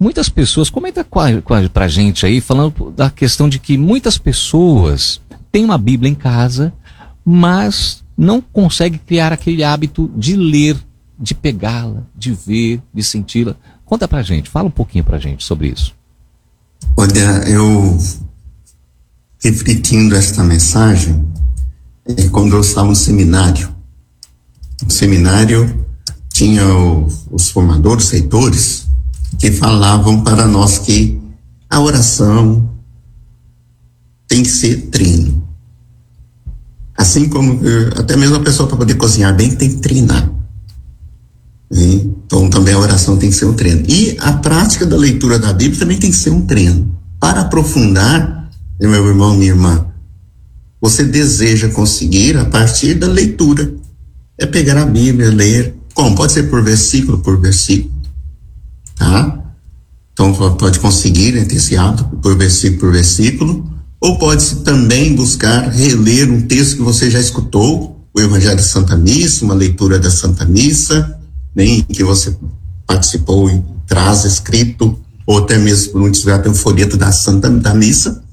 muitas pessoas, comenta pra gente aí, falando da questão de que muitas pessoas têm uma Bíblia em casa, mas não conseguem criar aquele hábito de ler, de pegá-la, de ver, de senti-la. Conta pra gente, fala um pouquinho pra gente sobre isso. Olha, eu refletindo esta mensagem, quando eu estava no seminário. No seminário tinha os formadores, reitores, que falavam para nós que a oração tem que ser treino. Assim como até mesmo a pessoa para poder cozinhar bem tem que treinar. Então também a oração tem que ser um treino. E a prática da leitura da Bíblia também tem que ser um treino. Para aprofundar, meu irmão, minha irmã, você deseja conseguir a partir da leitura. É pegar a Bíblia, ler. Como? Pode ser por versículo, tá? Então pode conseguir, né, ter esse hábito por versículo, ou pode-se também buscar reler um texto que você já escutou, o Evangelho da Santa Missa, uma leitura da Santa Missa, né, em que você participou e traz escrito, ou até mesmo muitos já tem um folheto da Missa,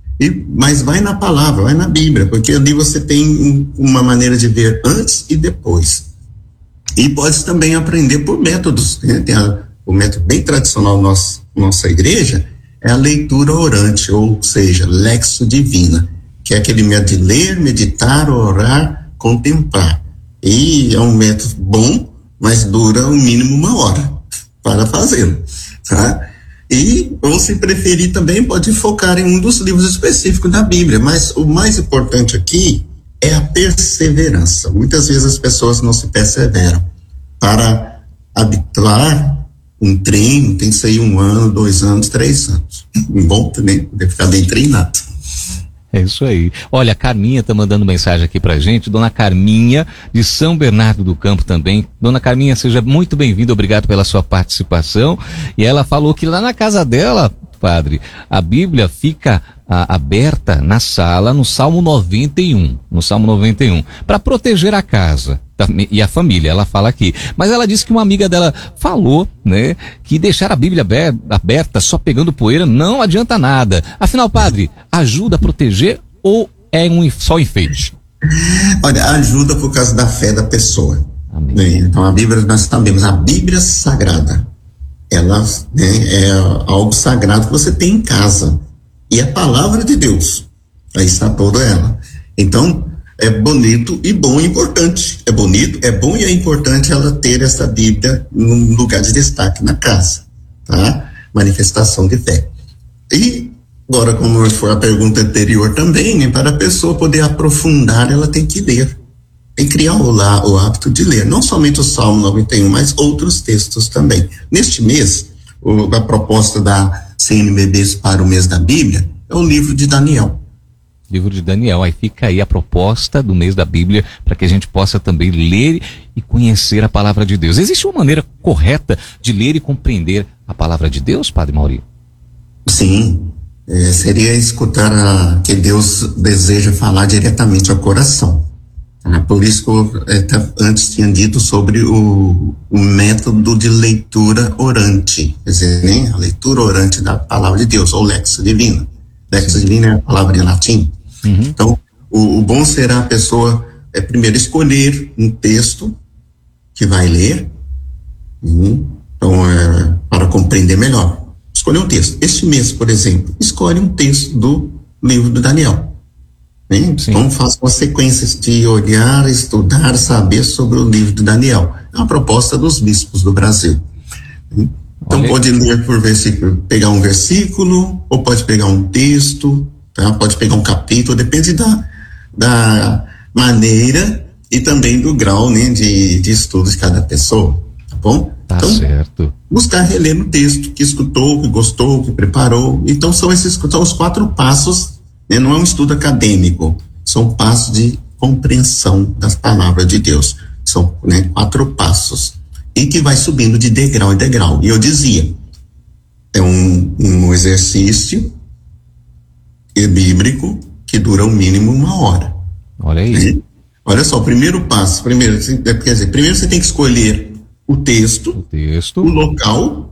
mas vai na palavra, vai na Bíblia, porque ali você tem uma maneira de ver antes e depois. E pode também aprender por métodos, né? Tem o método bem tradicional nossa igreja, é a leitura orante, ou seja, Lexio Divina, que é aquele método de ler, meditar, orar, contemplar. E é um método bom, mas dura o mínimo 1 hora para fazê-lo, tá? E, ou se preferir também, pode focar em um dos livros específicos da Bíblia, mas o mais importante aqui é a perseverança. Muitas vezes as pessoas não se perseveram. Para habituar um treino, tem que sair 1 ano, 2 anos, 3 anos. Bom também, poder ficar bem treinado. É isso aí. Olha, a Carminha tá mandando mensagem aqui pra gente, Dona Carminha, de São Bernardo do Campo também. Dona Carminha, seja muito bem-vinda, obrigado pela sua participação. E ela falou que lá na casa dela, padre, a Bíblia fica aberta na sala, no Salmo 91, para proteger a casa e a família, ela fala aqui. Mas ela disse que uma amiga dela falou, né, que deixar a Bíblia aberta só pegando poeira não adianta nada. Afinal, padre, ajuda a proteger ou é só enfeite? Olha, ajuda por causa da fé da pessoa. Amém. Então a Bíblia, nós sabemos, a Bíblia Sagrada, ela, né, é algo sagrado que você tem em casa. E a palavra de Deus, aí está toda ela. Então, é bonito e bom e importante. É bonito, é bom e é importante ela ter essa Bíblia num lugar de destaque na casa, tá? Manifestação de fé. E, agora, como foi a pergunta anterior também, né, para a pessoa poder aprofundar, ela tem que ler. Tem que criar o hábito de ler, não somente o Salmo 91, mas outros textos também. Neste mês, a proposta da CNBB para o mês da Bíblia é o livro de Daniel. Livro de Daniel, aí fica aí a proposta do mês da Bíblia para que a gente possa também ler e conhecer a palavra de Deus. Existe uma maneira correta de ler e compreender a palavra de Deus, Padre Mauri? Sim, seria escutar que Deus deseja falar diretamente ao coração. Por isso que eu antes tinha dito sobre o método de leitura orante, quer dizer, né, a leitura orante da palavra de Deus, ou Lexio Divina. Lexio Divina é a palavra em latim. Uhum. Então, o bom será a pessoa primeiro escolher um texto que vai ler, então, para compreender melhor. Escolher um texto. Este mês, por exemplo, escolhe um texto do livro de Daniel. Então faça uma sequência de olhar, estudar, saber sobre o livro de Daniel. É uma proposta dos bispos do Brasil. Então pode ler por versículo, pegar um versículo, ou pode pegar um texto, tá? Pode pegar um capítulo, depende da maneira e também do grau, né, de estudo de cada pessoa, tá bom? Tá, então, certo. Buscar reler no texto que escutou, que gostou, que preparou. Então são os 4 passos. Não é um estudo acadêmico, são passos de compreensão das palavras de Deus. São 4 passos. E que vai subindo de degrau em degrau. E eu dizia, é um exercício bíblico que dura o mínimo 1 hora. Olha aí. Olha só, o primeiro passo, primeiro você tem que escolher o texto, o local